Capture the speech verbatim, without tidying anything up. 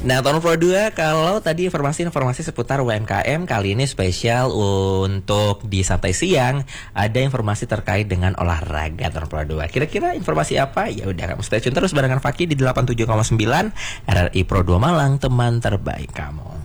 Nah, tahun Pro dua, kalau tadi informasi-informasi seputar U M K M, kali ini spesial untuk di Santai Siang ada informasi terkait dengan olahraga tahun Pro dua. Kira-kira informasi apa? Ya udah, kamu stay tune terus barengan Fakih di delapan puluh tujuh koma sembilan R R I Pro dua Malang, teman terbaik kamu.